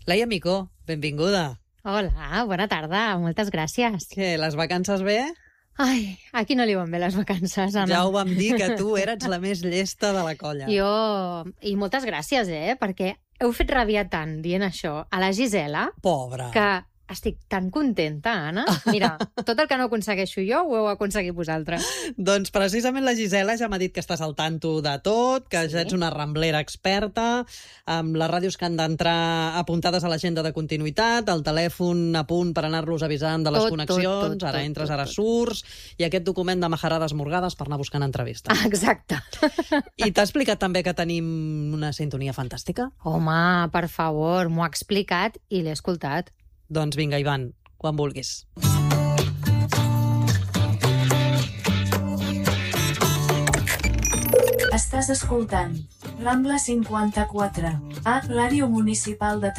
Laia Micó, benvinguda. Hola, bona tarda, moltes gràcies. Què, les vacances bé? Ai, a qui no li van bé les vacances, Anna? Ja ho vam dir, que tu eres la més llesta de la colla. I moltes gràcies, perquè heu fet rabiar tant dient això a la Gisela, Pobra. que estic tan contenta, Anna. Mira, tot el que no aconsegueixo jo ho heu aconseguit vosaltres. Doncs precisament la Gisela ja m'ha dit que estàs al tanto de tot, que ja ets una ramblera experta, amb les ràdios que han d'entrar apuntades a l'agenda de continuïtat, el telèfon a punt per anar-los avisant de les connexions, ara entres, ara surts, i aquest document de majarades morgades per anar buscant entrevistes. Exacte. I t'ha explicat també que tenim una sintonia fantàstica? Home, per favor, m'ho ha explicat i l'he escoltat. Doncs vinga, Ivan, quan vulguis. Estàs escoltant Rambla 54, a Ràdio Municipal de